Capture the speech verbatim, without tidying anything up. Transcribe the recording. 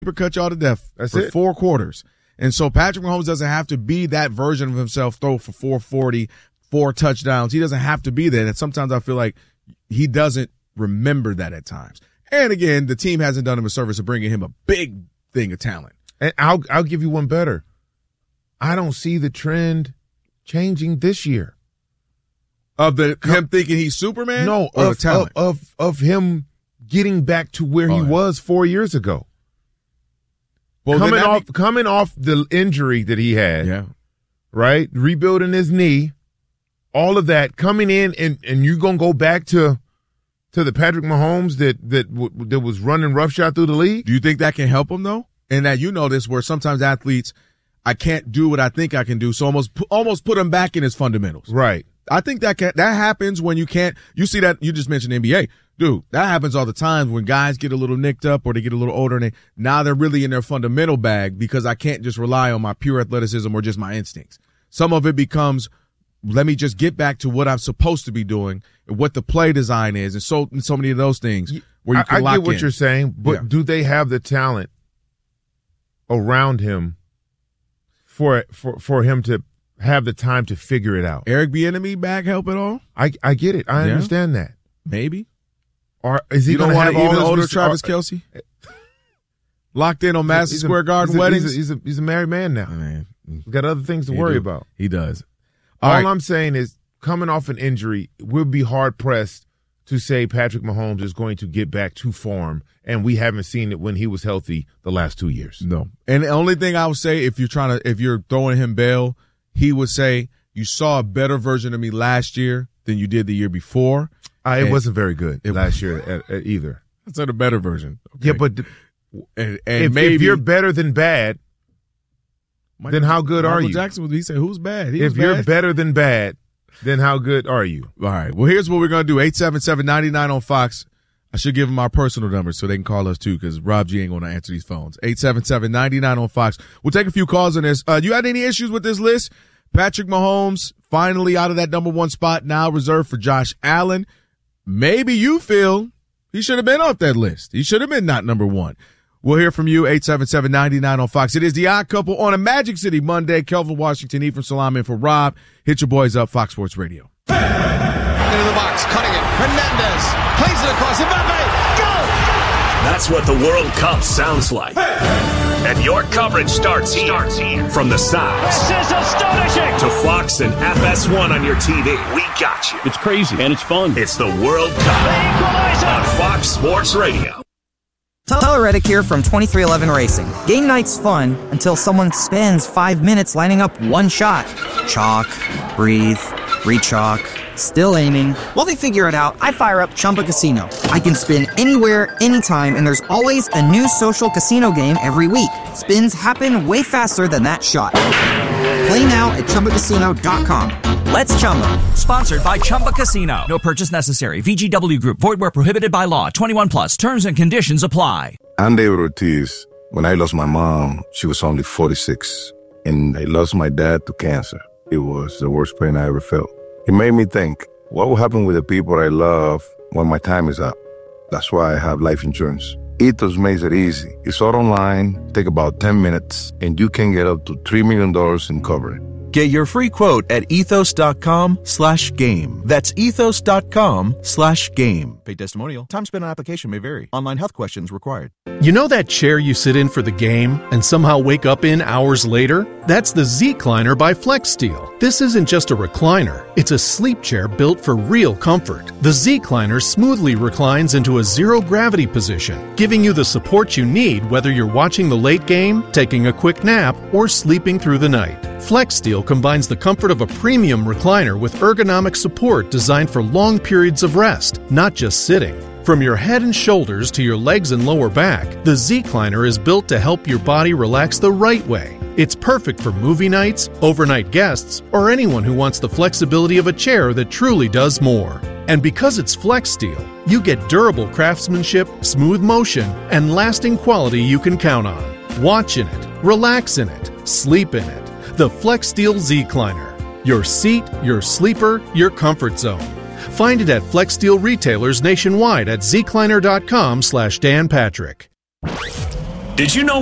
cut y'all to death That's for it. four quarters. And so Patrick Mahomes doesn't have to be that version of himself, throw for four forty, four touchdowns. He doesn't have to be there. And sometimes I feel like he doesn't remember that at times. And again, the team hasn't done him a service of bringing him a big thing of talent. And I'll I'll give you one better. I don't see the trend changing this year. Of the him thinking he's Superman? No, or of, the talent? of, of of him getting back to where Oh, he yeah. was four years ago. Well, coming then that off be- coming off the injury that he had, Yeah. right? Rebuilding his knee, all of that coming in, and and you gonna go back to to the Patrick Mahomes that that w- that was running roughshod through the league? Do you think that can help him though? And that you know this where sometimes athletes, I can't do what I think I can do, so almost pu- almost put him back in his fundamentals. Right. I think that can, that happens when you can't. You see that you just mentioned N B A, dude. That happens all the time when guys get a little nicked up or they get a little older and they now they're really in their fundamental bag because I can't just rely on my pure athleticism or just my instincts. Some of it becomes, let me just get back to what I'm supposed to be doing, and what the play design is, and so so many of those things where you I, can I lock get what in. you're saying, but Yeah. do they have the talent around him for for for him to have the time to figure it out? Eric Bieniemy back help at all? I I get it. I Yeah. understand that. Maybe. Or is he You don't going to want have to all even his older rec- Travis or- Kelce locked in on Madison he's a- Square Garden he's a, weddings? He's a, he's a he's a married man now. Man, He's got other things to he worry do. about. He does. All, All right. I'm saying is, coming off an injury, we'll be hard pressed to say Patrick Mahomes is going to get back to form, and we haven't seen it when he was healthy the last two years. No. And the only thing I would say, if you're trying to, if you're throwing him bail, he would say, you saw a better version of me last year than you did the year before. Uh, it And- wasn't very good It- last year at, at either. I said a better version. Okay. Yeah, but th- and, and if, maybe if you're better than bad, Michael- then how good are Michael you? Jackson was, he said, who's bad? He If was you're bad. better than bad, then how good are you? All right. Well, here's what we're going to do. eight seven seven, nine nine on Fox. I should give them our personal numbers so they can call us too, because Rob G ain't going to answer these phones. eight seven seven, nine nine on Fox. We'll take a few calls on this. Uh, you had any issues with this list? Patrick Mahomes finally out of that number one spot, now reserved for Josh Allen. Maybe you feel he should have been off that list. He should have been not number one. We'll hear from you, eight seven seven, nine nine on Fox. It is the Odd Couple on a Magic City Monday. Kelvin Washington, Ephraim Salam in for Rob. Hit your boys up, Fox Sports Radio. Into the box, cutting it. Hernandez plays it across. Mbappe, go! That's what the World Cup sounds like. And your coverage starts here. Starts here. From the sides This is astonishing. to Fox and F S one on your T V. We got you. It's crazy and it's fun. It's the World Cup on Fox Sports Radio. Tyler Reddick here from twenty-three eleven Racing. Game night's fun until someone spends five minutes lining up one shot. Chalk, breathe, re-chalk, still aiming. While they figure it out, I fire up Chumba Casino. I can spin anywhere, anytime, and there's always a new social casino game every week. Spins happen way faster than that shot. Play now at Chumba Casino dot com. Let's Chumba. Sponsored by Chumba Casino. No purchase necessary. V G W Group. Void where prohibited by law. twenty-one plus. Terms and conditions apply. I'm David Ortiz. When I lost my mom, she was only forty-six. And I lost my dad to cancer. It was the worst pain I ever felt. It made me think, what will happen with the people I love when my time is up? That's why I have life insurance. Ethos makes it easy. It's all online, take about ten minutes, and you can get up to three million dollars in coverage. Get your free quote at ethos.com slash game. That's ethos.com slash game. Paid testimonial. Time spent on application may vary. Online health questions required. You know that chair you sit in for the game and somehow wake up in hours later? That's the Z-Cliner by FlexSteel. This isn't just a recliner. It's a sleep chair built for real comfort. The Z-Cliner smoothly reclines into a zero-gravity position, giving you the support you need whether you're watching the late game, taking a quick nap, or sleeping through the night. FlexSteel combines the comfort of a premium recliner with ergonomic support designed for long periods of rest, not just sitting. From your head and shoulders to your legs and lower back, the Z-Cliner is built to help your body relax the right way. It's perfect for movie nights, overnight guests, or anyone who wants the flexibility of a chair that truly does more. And because it's FlexSteel, you get durable craftsmanship, smooth motion, and lasting quality you can count on. Watch in it, relax in it, sleep in it. The FlexSteel Z-Cliner. Your seat, your sleeper, your comfort zone. Find it at FlexSteel retailers nationwide at zcliner.com slash Dan Patrick. Did you know